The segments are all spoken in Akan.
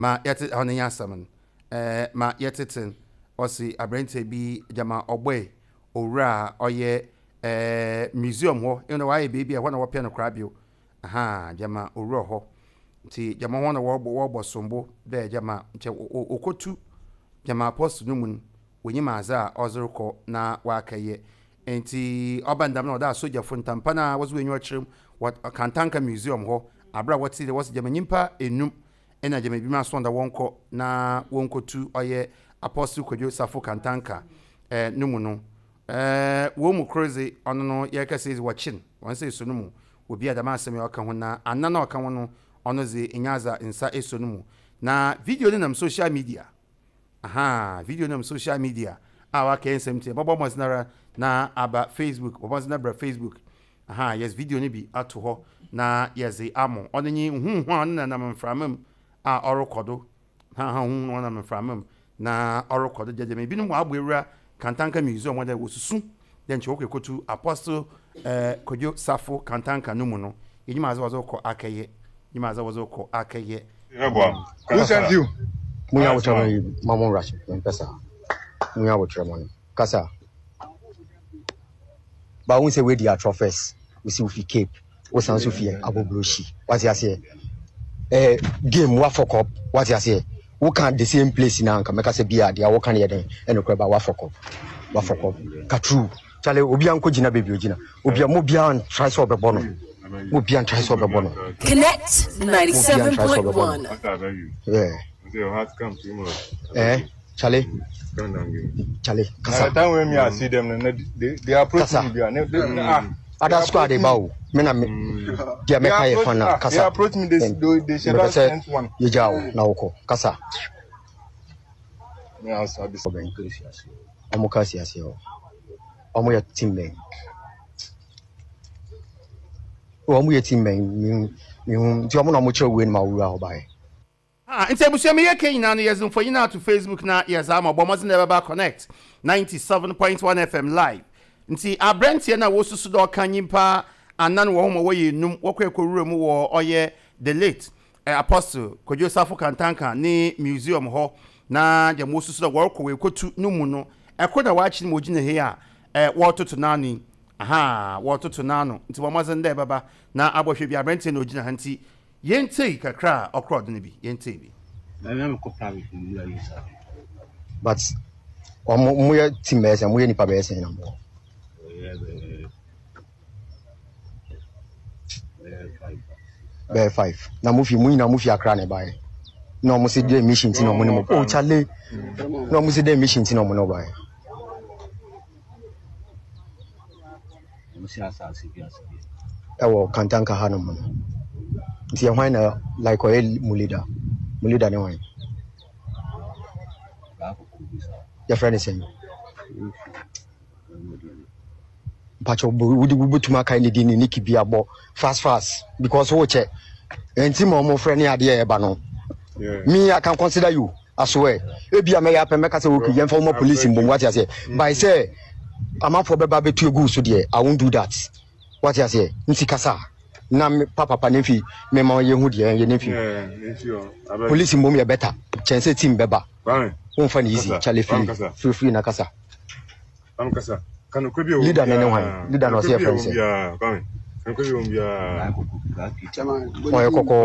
ma yete on yasam ma yeteten osi abrente bi jama oboy owura oye museum ho you know why baby when we pia no krabio aha jama owura ho ti jama wona wo sombo de jama nche okotu jama apostle no mun wonyi maza ozruko na wakaye enti obandam na oda soja funtampa na wazu enyo chirem what Kantanka museum ho abra wati de was jama nyimpa enum ena jama bi ma sonda wonko na wonko tu oye apostle Kwadwo Safo Kantanka numu no wo mu crazy ono no ye ka say watching won say so numu obi adama asem ya ka ho na anana oka ho no ono ze enyaza nsa eso numu na video ni nam social media aha video nam social media awa ka ensem te bobo moznara na aba Facebook bobo moznara Facebook aha yes video ni bi ato ho na yes amo onyi hu na nam mframam a orokodo ha hu na mframam na orokodo jejeme bi no agbewura Kantanka museum wanda wosusu den chokwe kotu apostle Kwadwo Safo Kantanka numu no yima azawazo ko akaye yima azawazo ko akaye who sent you munya wotra mamon rashi pesa munya wotra money kasa ba won say we dia trophies we see we cape we san so fie abobroshi what you say game wa fuck up what you say we can the same place na nka meka say bia dia we can here den enokra ba wa fuck up ka true chale obi anko gina baby ogina obi mo bia try so obebo no mo bia try so obebo no Connect 97.1 yeah your heart come too much chale kasa time when me I see them they approach me other squad they bow me na me dia me kai fana kasa they approach me they say that's one you jaw na woko kasa me also be so amukasi asio omo ya teammate omo ya teammate mi ti omo na mo chewe ni ma wura obai nti ebusia me yake ina no yezin for ina to Facebook na yezama bomozi never back connect 97.1 FM live nti abrentie na wosusu do kanyimpa anan wo homo wo yenum wokwekorura mu wo oye the late apostle Kwadwo Safo Kantanka ni museum ho na je wosusu do worko we kotu numu no ekoda wachi mo gina he a wototo nani aha wototo nano nti bomozi nde baba na abohwe bi abrentie na ogina hanti yente kakra okrod ne bi yente bi but omo ya teammates amu ye nipa be esen na mo be 5 na mufi muina mufi akra ne bae no mo se dey mission ti no mo ne mo o chale no mo se dey mission ti no mo no bae mo se asasi bi asasi ewo Kantanka ha no mo nti ehwan na like oil mulida ne wan your friend is saying pacho wudi butuma kai ni dini niki bia bo fast because wo che enti mo friend ya de eba no me I can consider you as well e bia me ya pe meka say wo ki yemfa mo police mbom what you say by say amafo beba betu egu so de I won't do that what you say nti kasa na papa nefi me ma ye hu de ye nefi police mbom ye better chance team beba won fa ni easy chale free na kasa kan ko bi o leader ne wan leader no say friend say kan ko bi o bia o koko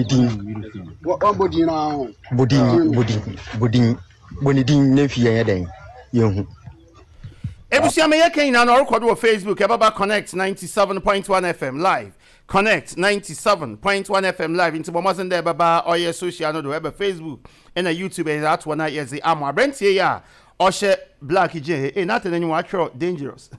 bodin nefi ye den ye hu ebusia me yake ina no record wo Facebook ebaba connect 97.1 FM live connect 97.1 FM live into bomozi nde baba oye social no do ebe Facebook and YouTube is at one years the am abrentie ya oshe black je na tene nyu atro dangerous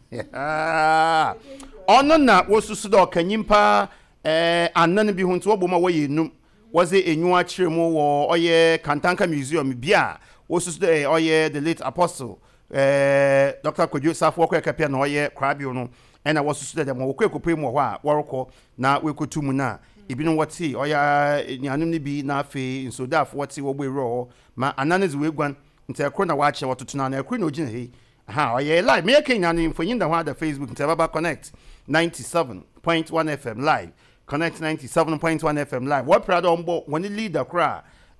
ono na wosusu do kanyimpa anan bi hunto oboma wo yenum waze enyu akire mu wo oye Kantanka museum bia wosusu do oye the late apostle Dr. Kwadwo Safo kwa kapia na oye krabio no ena wosusu de mo wo kwekopre mu ho a woroko na wekotu mu na ibinu wati oya nyanum ni bi na afi nsodaf wati wo gbero ma ananezi wegwan nte ekro na waache watoto na ekro na ogina he ha oya live me kenya na info yinda ho da Facebook nte baba connect 97.1 FM live connect 97.1 FM live what prado ombo woni leader kra